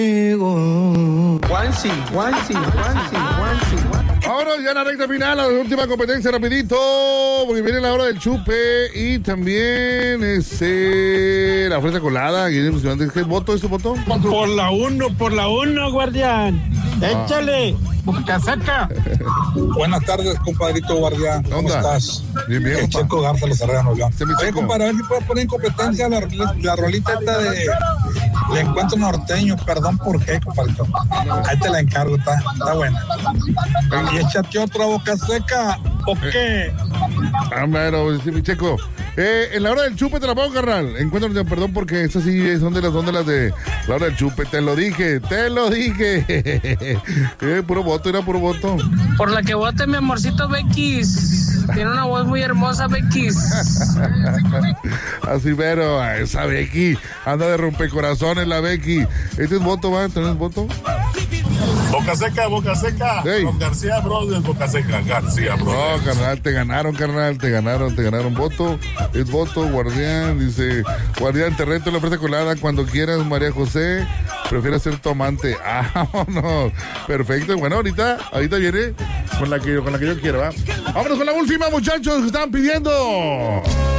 Juansi. Ahora ya en la recta final, la última competencia rapidito, porque viene la hora del chupe y también la fresa colada. ¿Qué voto es tu voto? Por la uno, guardián. Échale, boca seca. Buenas tardes, compadrito guardián. ¿Cómo estás? Bien, El compa. Checo Garza Los Serranos. Checo. Compadre, a ver si puedo poner en competencia la rolita esta de Le Encuentro Norteño. Perdón por qué, compadrito. Ahí te la encargo, está buena. Y échate otra boca seca, ¿o qué? Bueno, sí, mi Checo. En la hora del chupe te la pongo, carnal. Encuentro, perdón, porque esas sí son de las de la hora del chupe. Te lo dije. Puro voto, era puro voto. Por la que vote mi amorcito Bequis. Tiene una voz muy hermosa, Bequis. Así, pero esa Becky anda de rompecorazones, la Becky. ¿Este es voto, va? ¿Tenés voto? Boca seca. Hey. Con García Brothers, Boca seca. García Brothers. No, carnal, te ganaron voto. Es voto, guardián, dice, guardián, te reto la fresa colada cuando quieras, María José, prefiero ser tu amante. Vámonos, perfecto, bueno, ahorita viene con la que yo quiero, ¿va? Vámonos con la última, muchachos, que estaban pidiendo.